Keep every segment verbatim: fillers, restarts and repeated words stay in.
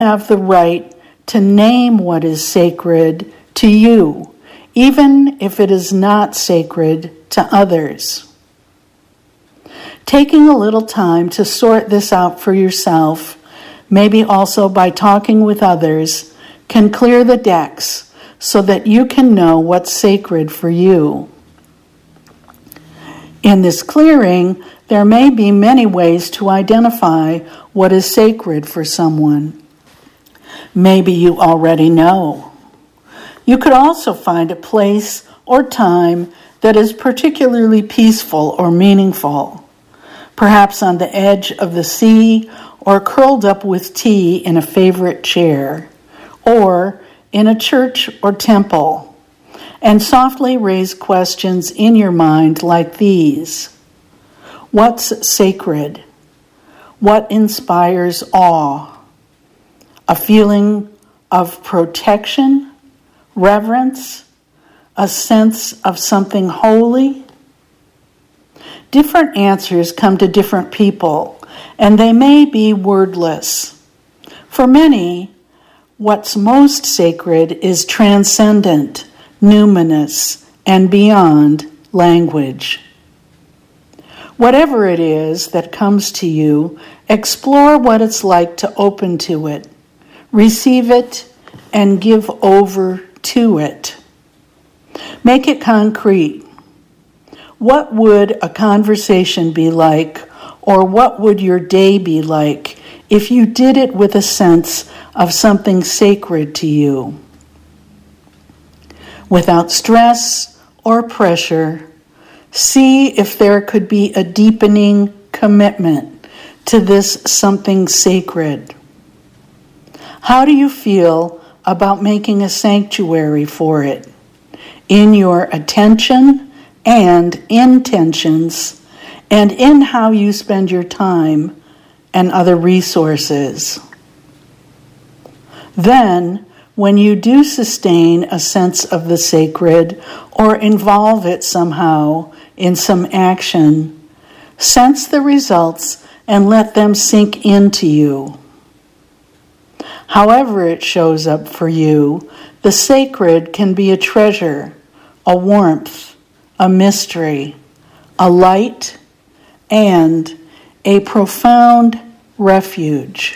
have the right to name what is sacred to you, even if it is not sacred to others. Taking a little time to sort this out for yourself, maybe also by talking with others, can clear the decks so that you can know what's sacred for you. In this clearing, there may be many ways to identify what is sacred for someone. Maybe you already know. You could also find a place or time that is particularly peaceful or meaningful, perhaps on the edge of the sea or curled up with tea in a favorite chair, or in a church or temple, and softly raise questions in your mind like these. What's sacred? What inspires awe? A feeling of protection, reverence, a sense of something holy? Different answers come to different people, and they may be wordless. For many, what's most sacred is transcendent, numinous, and beyond language. Whatever it is that comes to you, explore what it's like to open to it, receive it, and give over to it. Make it concrete. What would a conversation be like, or what would your day be like if you did it with a sense of something sacred to you? Without stress or pressure, see if there could be a deepening commitment to this something sacred. How do you feel about making a sanctuary for it in your attention and intentions, and in how you spend your time and other resources? Then, when you do sustain a sense of the sacred or involve it somehow in some action, sense the results and let them sink into you. However it shows up for you, the sacred can be a treasure, a warmth, a mystery, a light, and a profound refuge.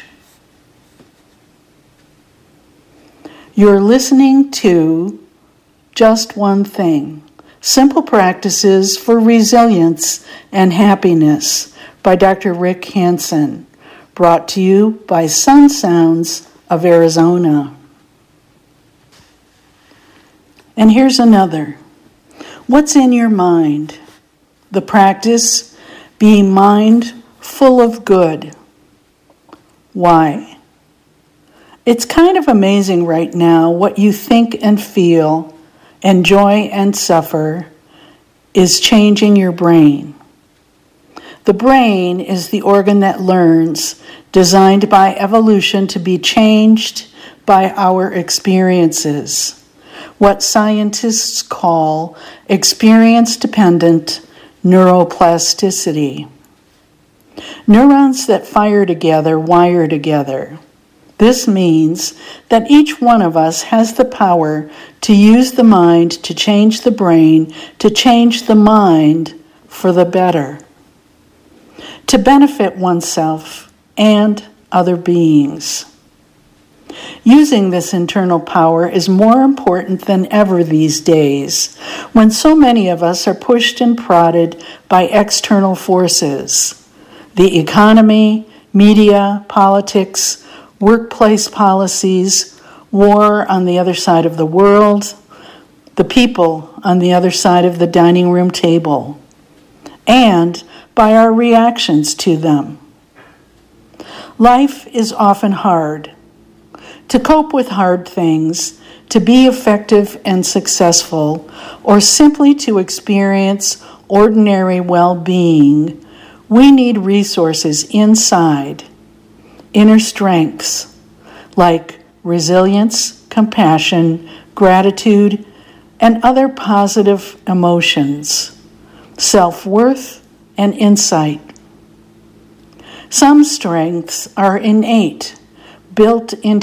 You're listening to Just One Thing, Simple Practices for Resilience and Happiness by Doctor Rick Hanson, brought to you by Sun Sounds of Arizona. And here's another. What's in your mind? The practice, be mind full of good. Why? It's kind of amazing right now what you think and feel, enjoy and suffer, is changing your brain. The brain is the organ that learns, designed by evolution to be changed by our experiences, what scientists call experience-dependent neuroplasticity. Neurons that fire together wire together. This means that each one of us has the power to use the mind to change the brain, to change the mind for the better, to benefit oneself and other beings. Using this internal power is more important than ever these days, when so many of us are pushed and prodded by external forces. The economy, media, politics, workplace policies, war on the other side of the world, the people on the other side of the dining room table, and by our reactions to them. Life is often hard. To cope with hard things, to be effective and successful, or simply to experience ordinary well-being, we need resources inside, inner strengths like resilience, compassion, gratitude, and other positive emotions, self-worth, and insight. Some strengths are innate, built into